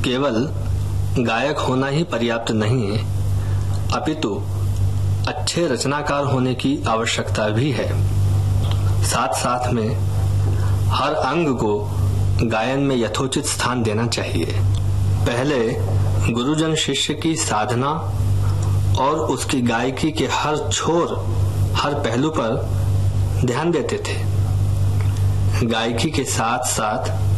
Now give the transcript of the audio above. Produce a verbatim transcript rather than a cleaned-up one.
केवल गायक होना ही पर्याप्त नहीं है, अपितु अच्छे रचनाकार होने की आवश्यकता भी है। साथ साथ में हर अंग को गायन में यथोचित स्थान देना चाहिए। पहले गुरुजन शिष्य की साधना और उसकी गायकी के हर छोर, हर पहलू पर ध्यान देते थे। गायकी के साथ साथ